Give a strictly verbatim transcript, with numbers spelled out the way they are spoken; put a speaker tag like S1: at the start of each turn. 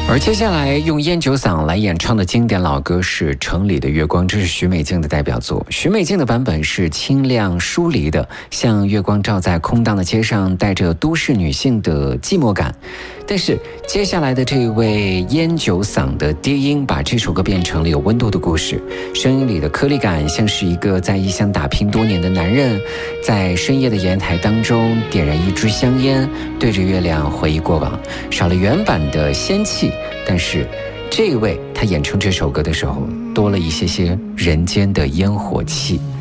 S1: 而接下来用烟酒嗓来演唱的经典老歌是《城里的月光》，这是许美静的代表作。许美静的版本是清亮疏离的，像月光照在空荡的街上，带着都市女性的寂寞感。但是接下来的这位烟酒嗓的低音，把这首歌变成了有温度的故事。声音里的颗粒感，像是一个在异乡打拼多年的男人，在深夜的烟台当中点燃一支香烟，对着月亮回忆过往。少了原版的仙气，但是这一位他演唱这首歌的时候，多了一些些人间的烟火气。